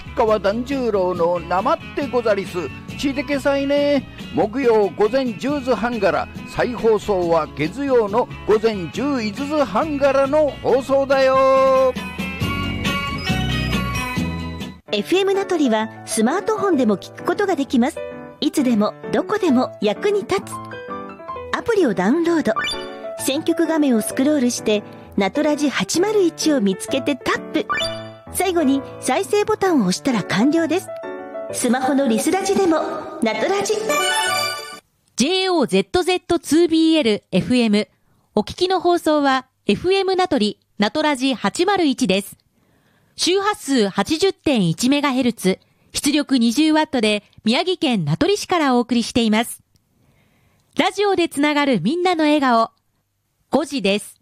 川團十郎の生ってござりす。聞いてけさいね。木曜午前10時半から、再放送は月曜の午前11時半からの放送だよ。 FM 名取はスマートフォンでも聞くことができます。いつでもどこでも役に立つ。アプリをダウンロード。選曲画面をスクロールしてナトラジ801を見つけてタップ。最後に再生ボタンを押したら完了です。スマホのリスラジでもナトラジ。 JOZZ2BL FM お聞きの放送は FM 名取ナトラジ801です。周波数 80.1MHz 出力 20W で宮城県名取市からお送りしています。ラジオでつながるみんなの笑顔5時です。